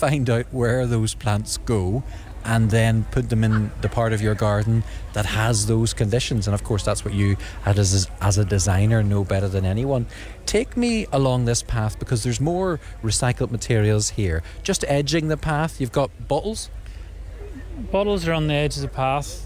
find out where those plants go and then put them in the part of your garden that has those conditions. And of course that's what you as a designer know better than anyone. Take me along this path, because there's more recycled materials here. Just edging the path, you've got bottles. Bottles are on the edge of the path,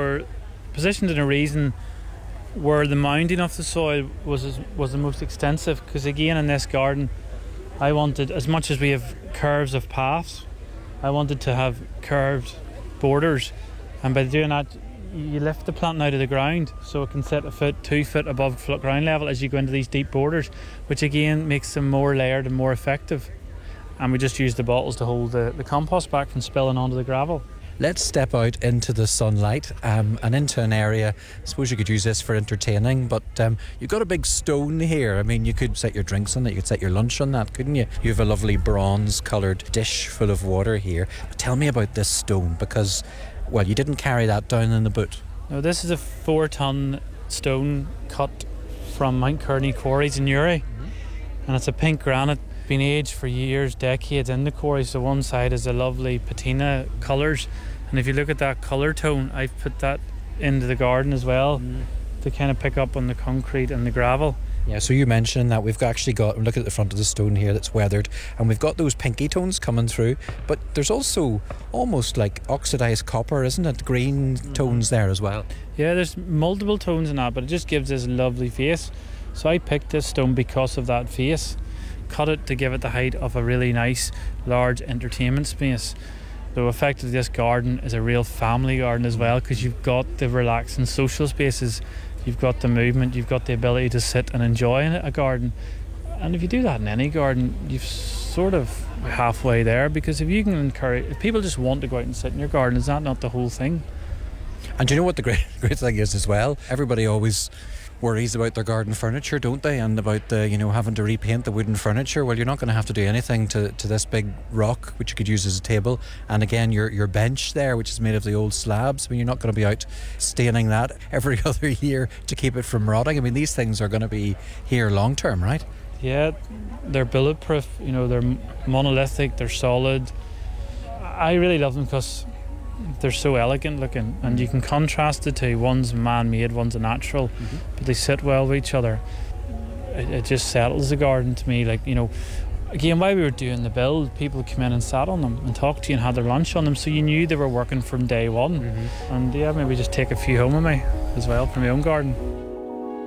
positioned in a reason where the mounding of the soil was the most extensive, because again in this garden I wanted, as much as we have curves of paths, I wanted to have curved borders, and by doing that you lift the plant out of the ground so it can sit 1 foot, 2 foot above ground level as you go into these deep borders, which again makes them more layered and more effective. And we just use the bottles to hold the compost back from spilling onto the gravel. Let's step out into the sunlight and into an area. I suppose you could use this for entertaining, but you've got a big stone here. I mean, you could set your drinks on that, you could set your lunch on that, couldn't you? You have a lovely bronze-coloured dish full of water here. But tell me about this stone, because, well, you didn't carry that down in the boot. No, this is a 4-ton stone cut from Mount Kearney Quarries in Uri, and it's a pink granite, been aged for years, decades in the quarry. So one side is a lovely patina colours, and if you look at that colour tone, I've put that into the garden as well to kind of pick up on the concrete and the gravel. Yeah, so you mentioned that we've actually got, look at the front of the stone here that's weathered, and we've got those pinky tones coming through, but there's also almost like oxidised copper, isn't it? Green tones there as well. Yeah, there's multiple tones in that, but it just gives this lovely face. So I picked this stone because of that face, cut it to give it the height of a really nice large entertainment space. So effectively this garden is a real family garden as well, because you've got the relaxing social spaces, you've got the movement, you've got the ability to sit and enjoy a garden. And if you do that in any garden, you've sort of halfway there, because if you can encourage, if people just want to go out and sit in your garden, is that not the whole thing? And do you know what the great thing is as well? Everybody always worries about their garden furniture, don't they? And about having to repaint the wooden furniture. Well, you're not going to have to do anything to this big rock, which you could use as a table. And again, your bench there, which is made of the old slabs. I mean, you're not going to be out staining that every other year to keep it from rotting. I mean, these things are going to be here long term, right? Yeah, they're bulletproof. They're monolithic. They're solid. I really love them because they're so elegant looking, and you can contrast the two. One's man-made, one's a natural, but they sit well with each other. It just settles the garden to me. Again, while we were doing the build, people come in and sat on them and talked to you and had their lunch on them, so you knew they were working from day one. And yeah, maybe just take a few home with me as well from my own garden.